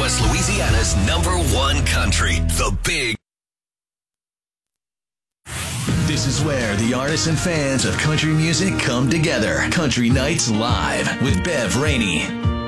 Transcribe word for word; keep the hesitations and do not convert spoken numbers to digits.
Northwest Louisiana's number one country, The Big. This is where the artists and fans of country music come together. Country Nights Live with Bev Rainey.